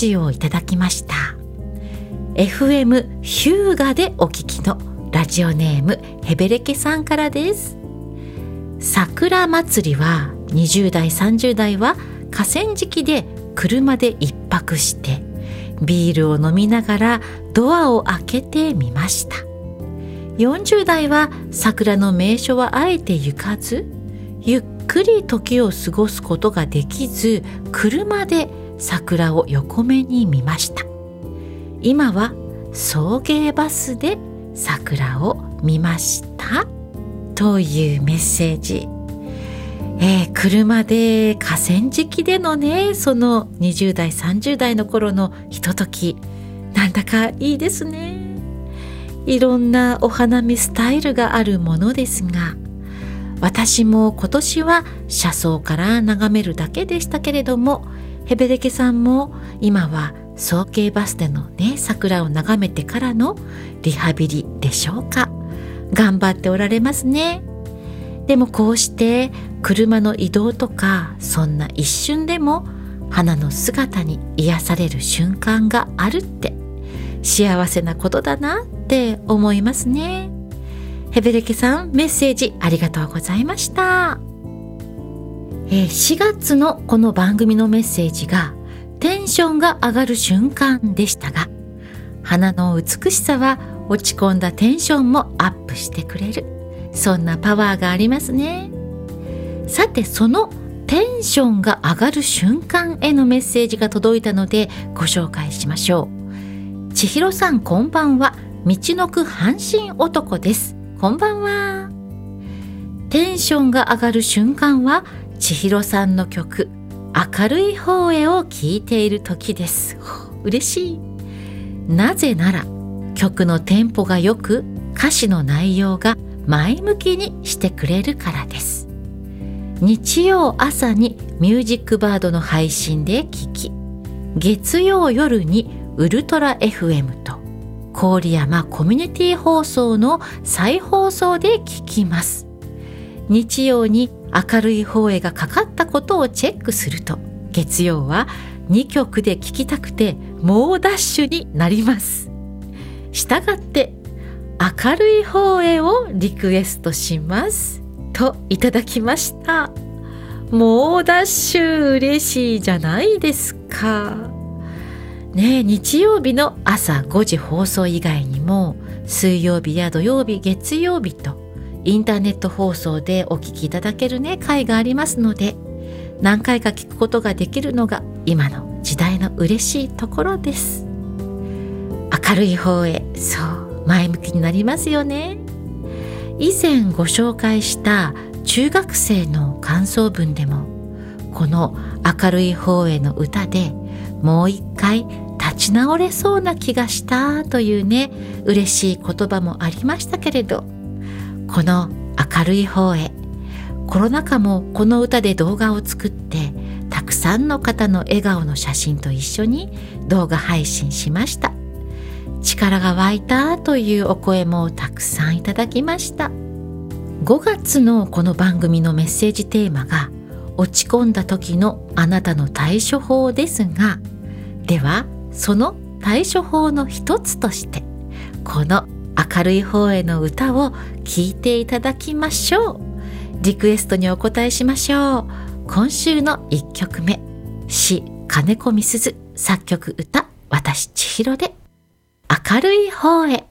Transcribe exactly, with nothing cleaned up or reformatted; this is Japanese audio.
ジをいただきました。 エフエム ヒューガでお聞きのラジオネームヘベレケさんからです。桜祭りはにじゅう代さんじゅう代は河川敷で車で一泊してビールを飲みながらドアを開けてみました。よんじゅう代は桜の名所はあえて行かず、ゆっくり時を過ごすことができず、車で桜を横目に見ました。今は送迎バスで桜を見ましたというメッセージ。えー、車で河川敷でのね、そのにじゅう代さんじゅう代の頃のひととき、なんだかいいですね。いろんなお花見スタイルがあるものですが、私も今年は車窓から眺めるだけでしたけれども、ヘベレケさんも今は送迎バスでのね、桜を眺めてからのリハビリでしょうか。頑張っておられますね。でもこうして車の移動とか、そんな一瞬でも花の姿に癒される瞬間があるって幸せなことだなって思いますね。ヘベレケさん、メッセージありがとうございました。えー、しがつのこの番組のメッセージがテンションが上がる瞬間でしたが、花の美しさは落ち込んだテンションもアップしてくれる、そんなパワーがありますね。さて、そのテンションが上がる瞬間へのメッセージが届いたのでご紹介しましょう。千尋さん、こんばんは。道のく阪神男です。こんばんは。テンションが上がる瞬間は千尋さんの曲明るい方へを聴いている時です。嬉しい。なぜなら曲のテンポが良く、歌詞の内容が前向きにしてくれるからです。日曜朝にミュージックバードの配信で聴き、月曜夜にウルトラ エフエム と郡山コミュニティ放送の再放送で聴きます。日曜に明るい方へがかかったことをチェックすると、月曜はにきょくで聴きたくて猛ダッシュになります。したがって明るい方へをリクエストしますといただきました。猛ダッシュ嬉しいじゃないですかね。え、日曜日の朝ごじ放送以外にも水曜日や土曜日、月曜日とインターネット放送でお聞きいただけるね回がありますので、何回か聞くことができるのが今の時代の嬉しいところです。明るい方へ、そう前向きになりますよね。以前ご紹介した中学生の感想文でも、この明るい方への歌でもう一回立ち直れそうな気がしたというね、嬉しい言葉もありましたけれど、この明るい方へ、コロナ禍もこの歌で動画を作って、たくさんの方の笑顔の写真と一緒に動画配信しました。力が湧いたというお声もたくさんいただきました。ごがつのこの番組のメッセージテーマが落ち込んだ時のあなたの対処法ですが、ではその対処法の一つとしてこの明るい方への歌を聴いていただきましょう。リクエストにお答えしましょう。今週のいっきょくめ、詩金子みすず、作曲歌私千尋で明るい方へ。